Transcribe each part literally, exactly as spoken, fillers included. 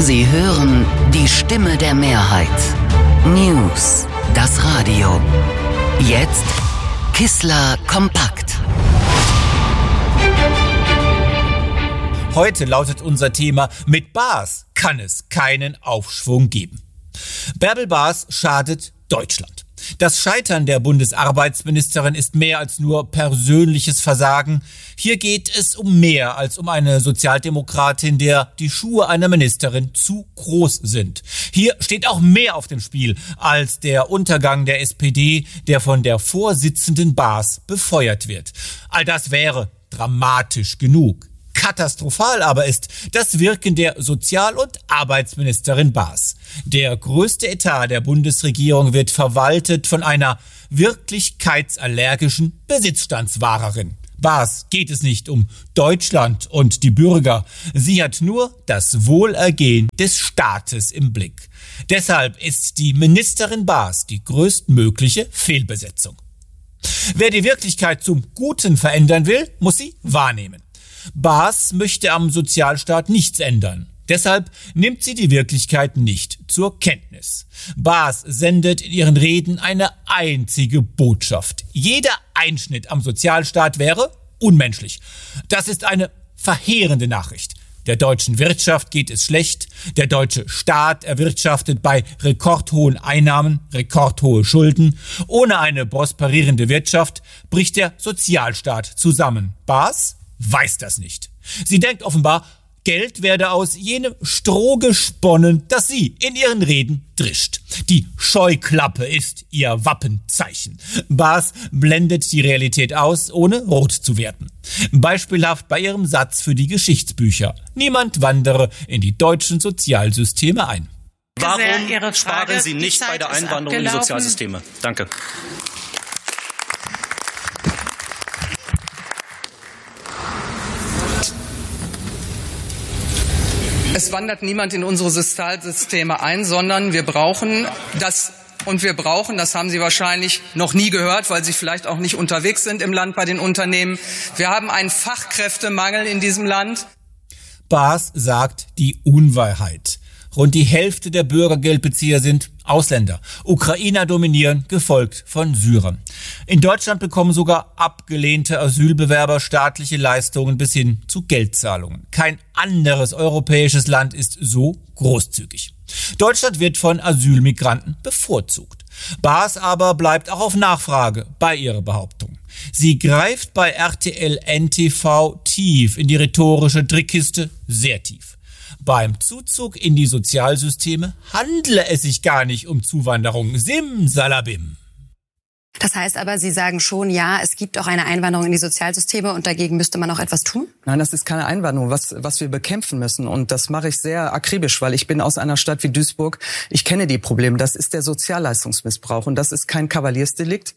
Sie hören die Stimme der Mehrheit. News, das Radio. Jetzt Kissler kompakt. Heute lautet unser Thema: Mit Baas kann es keinen Aufschwung geben. Bärbel Baas schadet Deutschland. Das Scheitern der Bundesarbeitsministerin ist mehr als nur persönliches Versagen. Hier geht es um mehr als um eine Sozialdemokratin, der die Schuhe einer Ministerin zu groß sind. Hier steht auch mehr auf dem Spiel als der Untergang der S P D, der von der Vorsitzenden Baas befeuert wird. All das wäre dramatisch genug. Katastrophal aber ist das Wirken der Sozial- und Arbeitsministerin Baas. Der größte Etat der Bundesregierung wird verwaltet von einer wirklichkeitsallergischen Besitzstandswahrerin. Baas geht es nicht um Deutschland und die Bürger. Sie hat nur das Wohlergehen des Staates im Blick. Deshalb ist die Ministerin Baas die größtmögliche Fehlbesetzung. Wer die Wirklichkeit zum Guten verändern will, muss sie wahrnehmen. Baas möchte am Sozialstaat nichts ändern. Deshalb nimmt sie die Wirklichkeit nicht zur Kenntnis. Baas sendet in ihren Reden eine einzige Botschaft: Jeder Einschnitt am Sozialstaat wäre unmenschlich. Das ist eine verheerende Nachricht. Der deutschen Wirtschaft geht es schlecht. Der deutsche Staat erwirtschaftet bei rekordhohen Einnahmen rekordhohe Schulden. Ohne eine prosperierende Wirtschaft bricht der Sozialstaat zusammen. Baas weiß das nicht. Sie denkt offenbar, Geld werde aus jenem Stroh gesponnen, das sie in ihren Reden drischt. Die Scheuklappe ist ihr Wappenzeichen. Baas blendet die Realität aus, ohne rot zu werden. Beispielhaft bei ihrem Satz für die Geschichtsbücher: Niemand wandere in die deutschen Sozialsysteme ein. Warum sparen Sie nicht bei der Einwanderung in die Sozialsysteme? Danke. Es wandert niemand in unsere Sozialsysteme ein, sondern wir brauchen das, und wir brauchen, das haben Sie wahrscheinlich noch nie gehört, weil Sie vielleicht auch nicht unterwegs sind im Land bei den Unternehmen. Wir haben einen Fachkräftemangel in diesem Land. Baas sagt die Unwahrheit. Rund die Hälfte der Bürgergeldbezieher sind Ausländer. Ukrainer dominieren, gefolgt von Syrern. In Deutschland bekommen sogar abgelehnte Asylbewerber staatliche Leistungen bis hin zu Geldzahlungen. Kein anderes europäisches Land ist so großzügig. Deutschland wird von Asylmigranten bevorzugt. Baas aber bleibt auch auf Nachfrage bei ihrer Behauptung. Sie greift bei R T L N T V tief in die rhetorische Trickkiste, sehr tief. Beim Zuzug in die Sozialsysteme handle es sich gar nicht um Zuwanderung. Simsalabim. Das heißt aber, Sie sagen schon, ja, es gibt auch eine Einwanderung in die Sozialsysteme und dagegen müsste man auch etwas tun? Nein, das ist keine Einwanderung, was, was wir bekämpfen müssen. Und das mache ich sehr akribisch, weil ich bin aus einer Stadt wie Duisburg. Ich kenne die Probleme. Das ist der Sozialleistungsmissbrauch und das ist kein Kavaliersdelikt.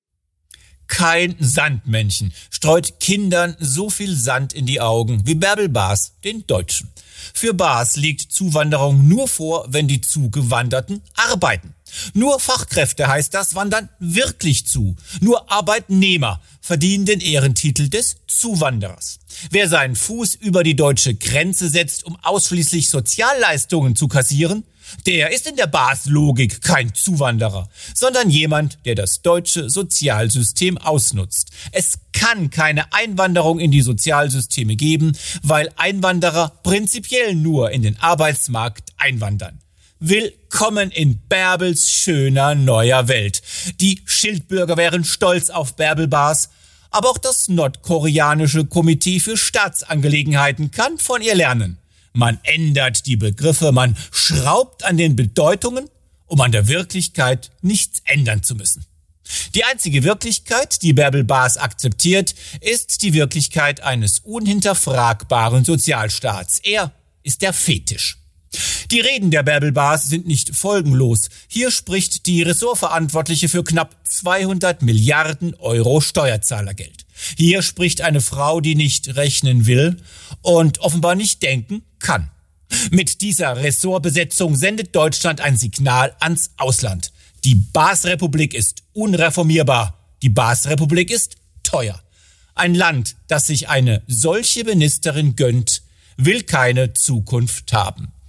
Kein Sandmännchen streut Kindern so viel Sand in die Augen wie Bärbel Baas den Deutschen. Für Baas liegt Zuwanderung nur vor, wenn die Zugewanderten arbeiten. Nur Fachkräfte, heißt das, wandern wirklich zu. Nur Arbeitnehmer verdienen den Ehrentitel des Zuwanderers. Wer seinen Fuß über die deutsche Grenze setzt, um ausschließlich Sozialleistungen zu kassieren, der ist in der Baas-Logik kein Zuwanderer, sondern jemand, der das deutsche Sozialsystem ausnutzt. Es kann keine Einwanderung in die Sozialsysteme geben, weil Einwanderer prinzipiell nur in den Arbeitsmarkt einwandern. Willkommen in Bärbels schöner neuer Welt. Die Schildbürger wären stolz auf Bärbel Baas, aber auch das nordkoreanische Komitee für Staatsangelegenheiten kann von ihr lernen. Man ändert die Begriffe, man schraubt an den Bedeutungen, um an der Wirklichkeit nichts ändern zu müssen. Die einzige Wirklichkeit, die Bärbel Baas akzeptiert, ist die Wirklichkeit eines unhinterfragbaren Sozialstaats. Er ist der Fetisch. Die Reden der Bärbel Baas sind nicht folgenlos. Hier spricht die Ressortverantwortliche für knapp zweihundert Milliarden Euro Steuerzahlergeld. Hier spricht eine Frau, die nicht rechnen will und offenbar nicht denken kann. Mit dieser Ressortbesetzung sendet Deutschland ein Signal ans Ausland. Die Baas-Republik ist unreformierbar. Die Baas-Republik ist teuer. Ein Land, das sich eine solche Ministerin gönnt, will keine Zukunft haben.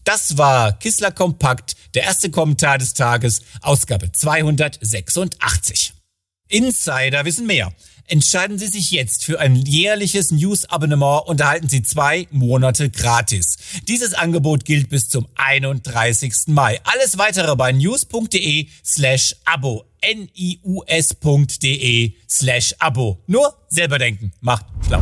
Das war Kissler Kompakt, der erste Kommentar des Tages, Ausgabe zweihundertsechsundachtzig. Insider wissen mehr. Entscheiden Sie sich jetzt für ein jährliches News-Abonnement und erhalten Sie zwei Monate gratis. Dieses Angebot gilt bis zum einunddreißigsten Mai. Alles weitere bei news.de slash abo. N-I-U-S.de slash abo. Nur selber denken. Macht schlau.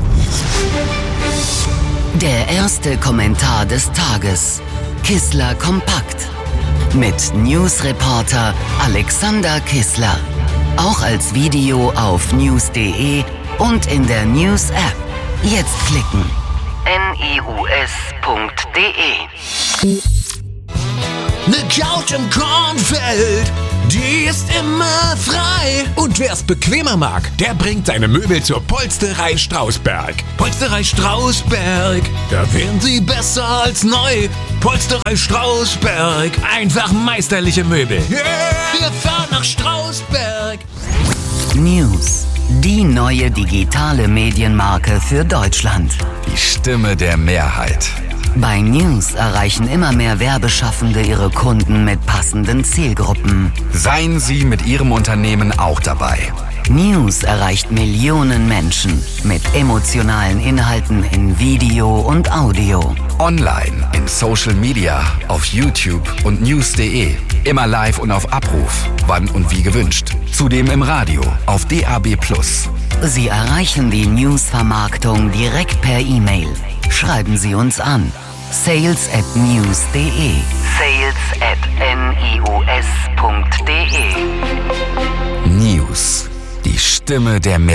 Der erste Kommentar des Tages. Kissler Kompakt. Mit Newsreporter Alexander Kissler. Auch als Video auf news.de und in der News-App. Jetzt klicken. N I U S Punkt D E. Ne Couch im Kornfeld, die ist immer frei. Und wer's bequemer mag, der bringt seine Möbel zur Polsterei Strausberg. Polsterei Strausberg, da wären sie besser als neu. Polsterei Strausberg, einfach meisterliche Möbel. Yeah, wir fahren nach Strausberg. News, die neue digitale Medienmarke für Deutschland. Die Stimme der Mehrheit. Bei News erreichen immer mehr Werbeschaffende ihre Kunden mit passenden Zielgruppen. Seien Sie mit Ihrem Unternehmen auch dabei. News erreicht Millionen Menschen mit emotionalen Inhalten in Video und Audio. Online, in Social Media, auf YouTube und news punkt de. Immer live und auf Abruf, wann und wie gewünscht. Zudem im Radio, auf D A B plus. Sie erreichen die News-Vermarktung direkt per E-Mail. Schreiben Sie uns an. sales at news punkt de. sales at news punkt de. News, die Stimme der Mehrheit.